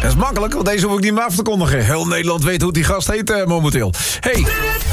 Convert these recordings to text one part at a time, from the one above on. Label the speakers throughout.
Speaker 1: Dat is makkelijk, want deze hoef ik niet meer af te kondigen. Heel Nederland weet hoe die gast heet momenteel. Hey.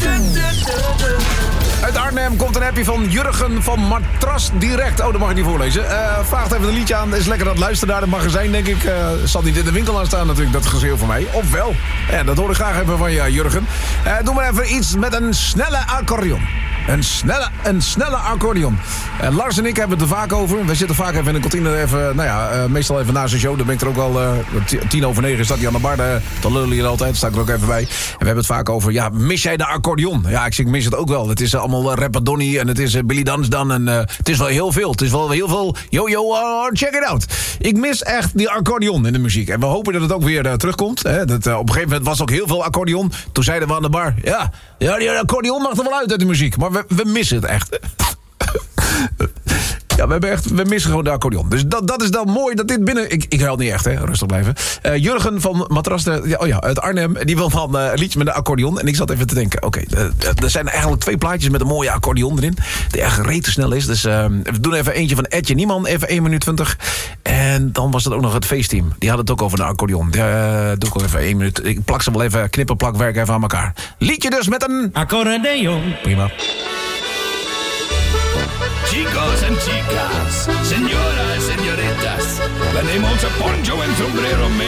Speaker 1: Uit Arnhem komt een appje van Jurgen van Matras Direct. Oh, dat mag ik niet voorlezen. Vraagt even een liedje aan. Is lekker aan het luisteren naar het magazijn, denk ik. Zal niet in de winkel aan staan natuurlijk, dat geschreeuw van mij. Of wel? Ja, dat hoor ik graag even van je, Jurgen. Doe maar even iets met een snelle accordeon. Een snelle accordeon. Lars en ik hebben het er vaak over. Wij zitten vaak even in de kantine, meestal even na zijn show. Dan ben ik er ook al 9:10 staat hij aan de bar. Dan lullen hier altijd, sta ik er ook even bij. En we hebben het vaak over, mis jij de accordeon? Ja, ik mis het ook wel. Het is allemaal Rapper Donny en het is Billy Dansdan. En het is wel heel veel. Het is wel heel veel, check it out. Ik mis echt die accordeon in de muziek. En we hopen dat het ook weer terugkomt. Hè? Op een gegeven moment was ook heel veel accordeon. Toen zeiden we aan de bar, ja, die accordeon mag er wel uit de muziek. Maar we missen het echt. Ja, we missen gewoon de accordeon. Dus dat is dan mooi dat dit binnen... Ik huil niet echt, hè. Rustig blijven. Jurgen van Matras uit Arnhem. Die wil dan een liedje met de accordeon. En ik zat even te denken... Oké, er zijn eigenlijk 2 plaatjes met een mooie accordeon erin. Die echt rete snel is. Dus we doen even eentje van Etje Nieman. Even 1 minuut 20. En dan was het ook nog het feestteam. Die hadden het ook over de accordeon. Doe ik al even 1 minuut. Ik plak ze wel even, knippen, plak, werk even aan elkaar. Liedje dus met een... accordeon. Prima.
Speaker 2: Chicos en chicas, señoras, señoritas, tenemos a Poncho en sombrero, me